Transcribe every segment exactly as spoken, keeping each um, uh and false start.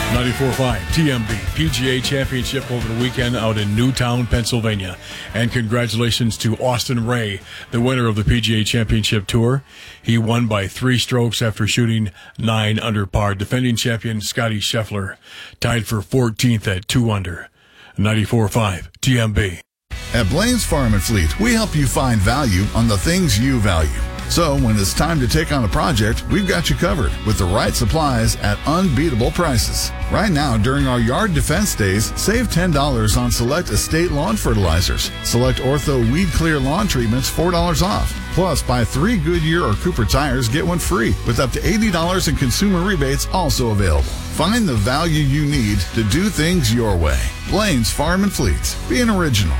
ninety-four point five T M B P G A Championship over the weekend out in Newtown, Pennsylvania. And congratulations to Austin Ray, the winner of the P G A Championship Tour. He won by three strokes after shooting nine under par. Defending champion Scotty Scheffler tied for fourteenth at two under. ninety-four point five T M B. At Blaine's Farm and Fleet, we help you find value on the things you value. So when it's time to take on a project, we've got you covered with the right supplies at unbeatable prices. Right now, during our yard defense days, save ten dollars on select estate lawn fertilizers. Select Ortho Weed Clear lawn treatments, four dollars off. Plus, buy three Goodyear or Cooper tires, get one free, with up to eighty dollars in consumer rebates also available. Find the value you need to do things your way. Blaine's Farm and Fleet. Be an original.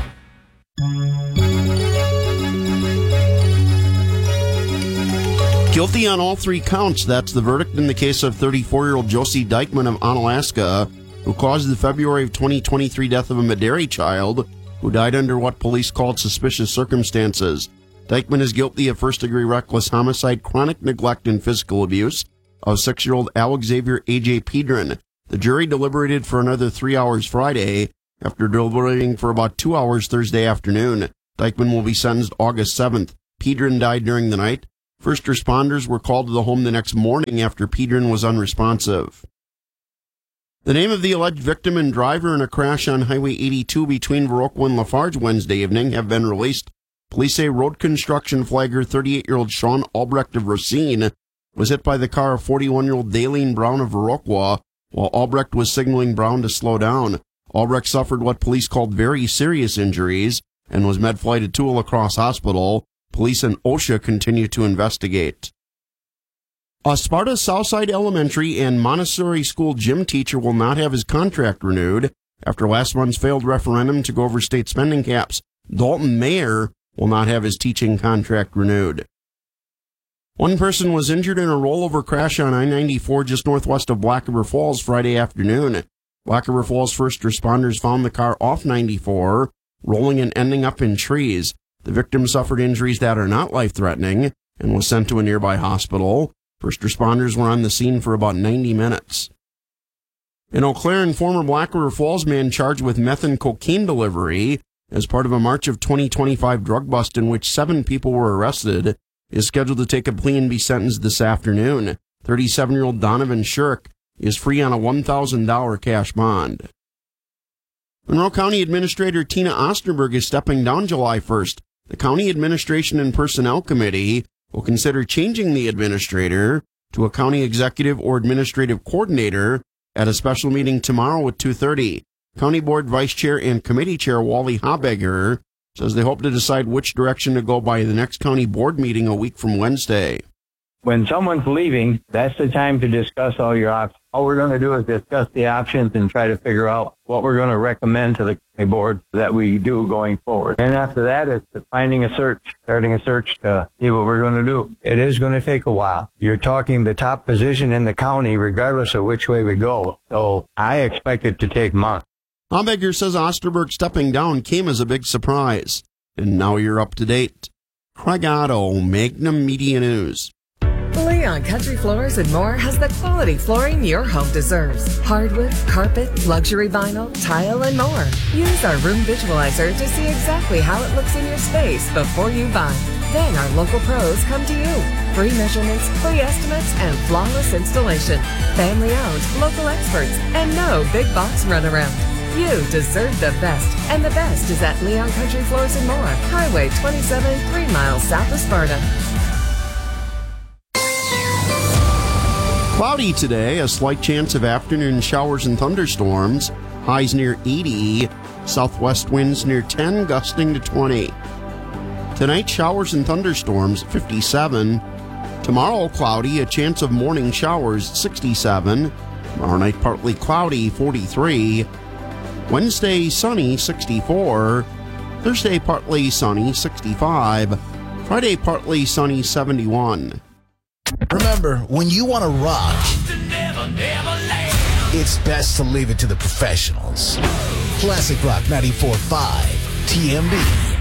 Guilty on all three counts. That's the verdict in the case of thirty-four-year-old Josie Dykman of Onalaska, who caused the February of twenty twenty-three death of a Maderi child who died under what police called suspicious circumstances. Dykman is guilty of first-degree reckless homicide, chronic neglect, and physical abuse of six-year-old Alex Xavier A J Pedron. The jury deliberated for another three hours Friday after deliberating for about two hours Thursday afternoon. Dykman will be sentenced August seventh. Pedron died during the night. First responders were called to the home the next morning after Pedron was unresponsive. The name of the alleged victim and driver in a crash on Highway eighty-two between Viroqua and Lafarge Wednesday evening have been released. Police say road construction flagger thirty-eight-year-old Sean Albrecht of Racine was hit by the car of forty-one-year-old Daleen Brown of Viroqua while Albrecht was signaling Brown to slow down. Albrecht suffered what police called very serious injuries and was med-flighted to a La Crosse hospital. Police and OSHA continue to investigate. A Sparta Southside Elementary and Montessori School gym teacher will not have his contract renewed after last month's failed referendum to go over state spending caps. Dalton Mayer will not have his teaching contract renewed. One person was injured in a rollover crash on I ninety-four just northwest of Black River Falls Friday afternoon. Black River Falls first responders found the car off ninety-four, rolling and ending up in trees. The victim suffered injuries that are not life-threatening and was sent to a nearby hospital. First responders were on the scene for about ninety minutes. In Eau Claire, a former Black River Falls man charged with meth and cocaine delivery as part of a March of twenty twenty-five drug bust in which seven people were arrested is scheduled to take a plea and be sentenced this afternoon. thirty-seven-year-old Donovan Shirk is free on a one thousand dollars cash bond. Monroe County Administrator Tina Osterberg is stepping down July first. The County Administration and Personnel Committee will consider changing the administrator to a county executive or administrative coordinator at a special meeting tomorrow at two thirty. County Board Vice Chair and Committee Chair Wally Habegger says they hope to decide which direction to go by the next county board meeting a week from Wednesday. When someone's leaving, that's the time to discuss all your options. All we're going to do is discuss the options and try to figure out what we're going to recommend to the county board that we do going forward. And after that, it's finding a search, starting a search to see what we're going to do. It is going to take a while. You're talking the top position in the county, regardless of which way we go. So I expect it to take months. Habegger says Osterberg stepping down came as a big surprise. And now you're up to date. Craig Otto, Magnum Media News. Leon Country Floors and More has the quality flooring your home deserves. Hardwood, carpet, luxury vinyl, tile, and more. Use our room visualizer to see exactly how it looks in your space before you buy. Then our local pros come to you. Free measurements, free estimates, and flawless installation. Family owned, local experts, and no big box runaround. You deserve the best, and the best is at Leon Country Floors and More, Highway twenty-seven, three miles south of Sparta. Cloudy today, a slight chance of afternoon showers and thunderstorms. Highs near eighty, southwest winds near ten, gusting to twenty. Tonight, showers and thunderstorms, fifty-seven. Tomorrow, cloudy, a chance of morning showers, sixty-seven. Tomorrow night, partly cloudy, forty-three. Wednesday, sunny, sixty-four. Thursday, partly sunny, sixty-five. Friday, partly sunny, seventy-one. Remember, when you want to rock, it's best to leave it to the professionals. Classic Rock ninety-four point five, T M B.